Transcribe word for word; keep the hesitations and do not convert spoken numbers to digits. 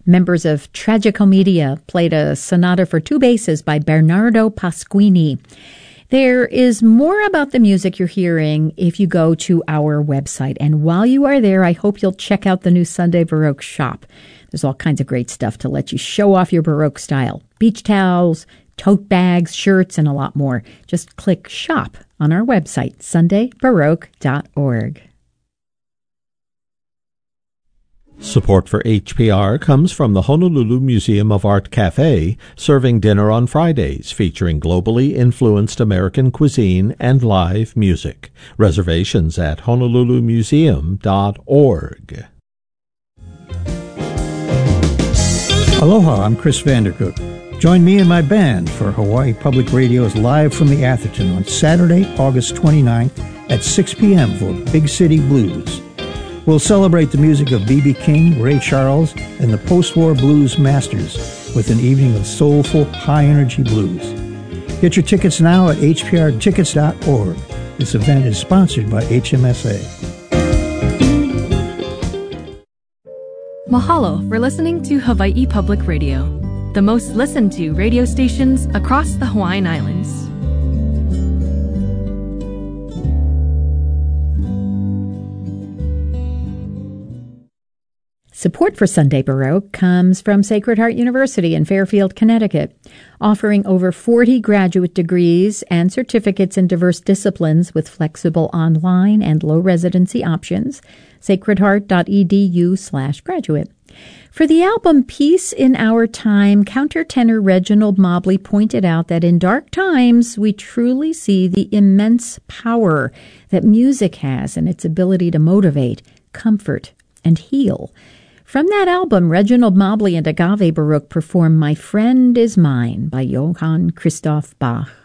Members of Tragicomedia played a sonata for two basses by Bernardo Pasquini. There is more about the music you're hearing if you go to our website. And while you are there, I hope you'll check out the new Sunday Baroque shop. There's all kinds of great stuff to let you show off your Baroque style. Beach towels, tote bags, shirts, and a lot more. Just click shop on our website, sunday baroque dot org. Support for H P R comes from the Honolulu Museum of Art Cafe, serving dinner on Fridays, featuring globally influenced American cuisine and live music. Reservations at honolulu museum dot org. Aloha, I'm Chris Vandercook. Join me and my band for Hawaii Public Radio's Live from the Atherton on Saturday, August twenty-ninth at six p.m. for Big City Blues. We'll celebrate the music of B B King, Ray Charles, and the post-war blues masters with an evening of soulful, high-energy blues. Get your tickets now at h p r tickets dot org. This event is sponsored by H M S A. Mahalo for listening to Hawaii Public Radio, the most listened to radio stations across the Hawaiian Islands. Support for Sunday Baroque comes from Sacred Heart University in Fairfield, Connecticut, offering over forty graduate degrees and certificates in diverse disciplines with flexible online and low residency options. sacred heart dot e d u slash graduate. For the album Peace in Our Time, countertenor Reginald Mobley pointed out that in dark times we truly see the immense power that music has and its ability to motivate, comfort, and heal. From that album, Reginald Mobley and Agave Baroque perform My Friend Is Mine by Johann Christoph Bach.